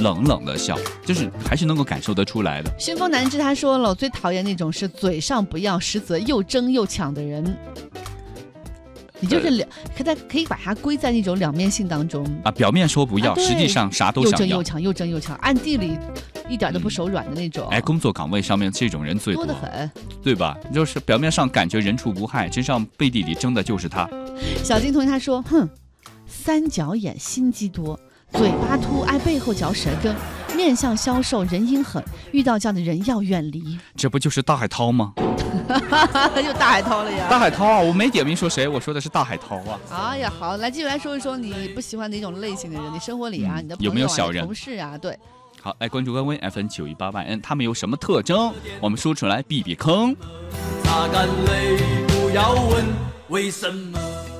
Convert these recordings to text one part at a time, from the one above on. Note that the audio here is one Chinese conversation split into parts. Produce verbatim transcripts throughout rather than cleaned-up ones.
冷冷的笑，就是还是能够感受得出来的。 熏风难知他说了，我最讨厌那种是嘴上不要，实则又争又抢的人。你就是两，可他可以把它归在那种两面性当中啊，表面说不要，啊、实际上啥都想要， 又争又抢，又争又抢，暗地里一点都不手软的那种。 嗯、哎，工作岗位上面这种人最多， 多得很， 对吧？就是表面上感觉人畜无害，实际上背地里争的就是他。 小金同学他说，哼，三角眼心机多，嘴巴凸爱背后嚼舌根，面相消瘦人阴狠，遇到这样的人要远离。 这不就是大海涛吗？ 又大海涛了呀！ 大海涛啊，我没点名说谁，我说的是大海涛啊。 哎呀，好，来继续来说一说你不喜欢哪种类型的人，你生活里啊，嗯、你的朋友、啊、 有没有小人、 同事啊？对。 好，来关注官微 F M 九一八万 N， 他们有什么特征？我们说出来避避坑。擦干泪，不要问为什么。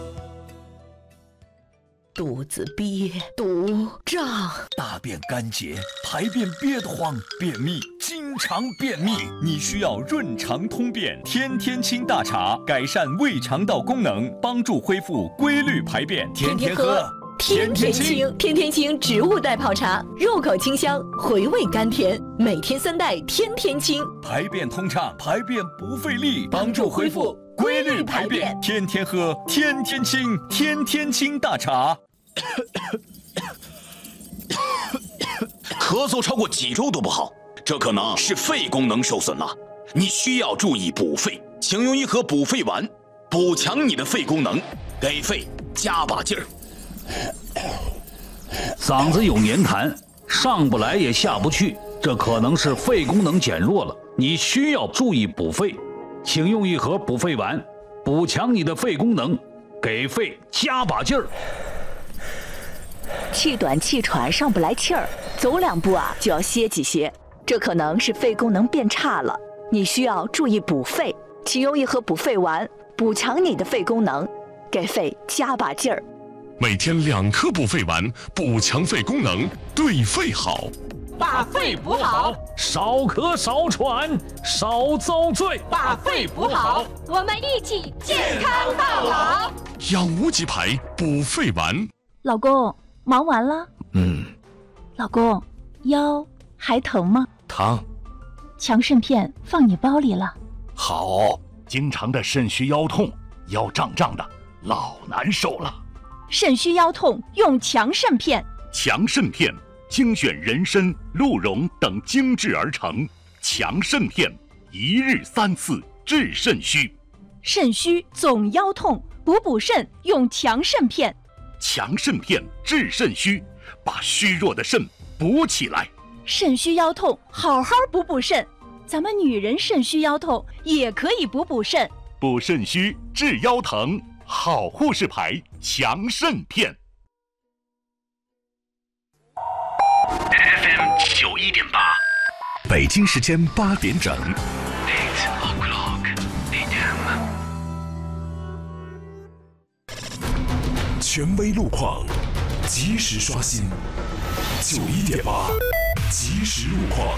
肚子憋，肚胀， 大便干结，排便憋得慌，便秘，经常便秘，你需要润肠通便天天清大茶，改善胃肠道功能，帮助恢复规律排便，天天喝。 天天清，天天清植物代泡茶，入口清香，回味甘甜，每天三袋，天天清， 排便通畅，排便不费力，帮助恢复规律排便，天天喝，天天清，天天清大茶。 咳嗽超过几周都不好，这可能是肺功能受损了，你需要注意补肺，请用一盒补肺丸，补强你的肺功能，给肺加把劲儿。 嗓子有黏痰，上不来也下不去，这可能是肺功能减弱了，你需要注意补肺，请用一盒补肺丸，补强你的肺功能，给肺加把劲儿。 气短气喘，上不来气儿，走两步啊就要歇几歇，这可能是肺功能变差了，你需要注意补肺，请用一盒补肺丸，补强你的肺功能，给肺加把劲儿。 每天两颗补肺丸，补强肺功能，对肺好。 把肺补好， 少咳少喘，少遭罪。 把肺补好，我们一起健康到老。 养无极牌补肺丸。 老公，忙完了？ 嗯。 老公，腰还疼吗？ 疼。 强肾片放你包里了。 好，经常的肾虚腰痛，腰胀胀的，老难受了。 肾虚腰痛用强肾片， 强肾片精选人参、鹿茸等精制而成，强肾片一日三次治肾虚。 肾虚总腰痛，补补肾用强肾片。 强肾片治肾虚，把虚弱的肾补起来。 肾虚腰痛，好好补补肾。咱们女人肾虚腰痛也可以补补肾， 补肾虚治腰疼。好护士牌强肾片。 F M 九一点八，北京时间八点整。Eight o'clock A M。权威路况，及时刷新。九一点八，及时路况。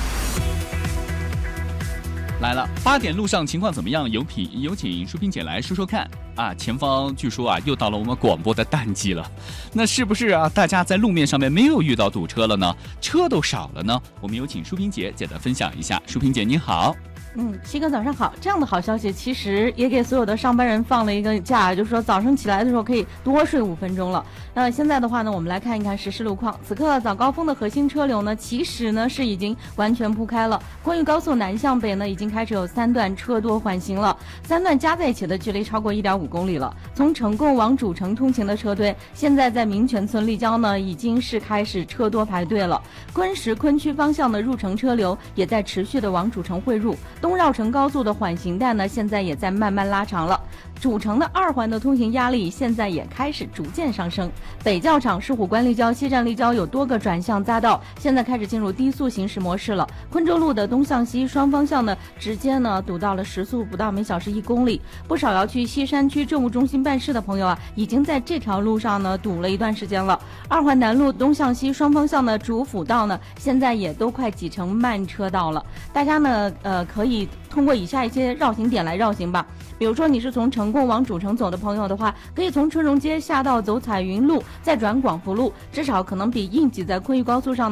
来了，八点路上情况怎么样？有品有请淑萍姐来说说看啊！前方据说啊，又到了我们广播的淡季了，那是不是啊？大家在路面上面没有遇到堵车了呢？车都少了呢？我们有请淑萍姐简单分享一下。淑萍姐您好。 嗯，七哥早上好。这样的好消息其实也给所有的上班人放了一个假，就是说早上起来的时候可以多睡五分钟了。那现在的话呢，我们来看一看实时路况。此刻早高峰的核心车流呢，其实呢是已经完全铺开了。昆玉高速南向北呢，已经开始有三段车多缓行了，三段加在一起的距离超过一点五公里了。从成贡往主城通勤的车队，现在在民权村立交呢，已经是开始车多排队了。昆石昆区方向的入城车流也在持续的往主城汇入。东绕城高速的缓行带呢，现在也在慢慢拉长了。主城的二环的通行压力现在也开始逐渐上升。北教场石虎关立交西站立交有多个转向匝道，现在开始进入低速行驶模式了。昆州路的东向西双方向呢，直接呢堵到了时速不到每小时一公里。不少要去西山区政务中心办事的朋友啊，已经在这条路上呢堵了一段时间了。二环南路东向西双方向的主辅道呢，现在也都快挤成慢车道了。大家呢，呃，可以通过以下一些绕行点来绕行吧。比如说你是从成贡往主城走的朋友的话，可以从春荣街下到走彩云路，再转广福路，至少可能比硬挤在昆玉高速上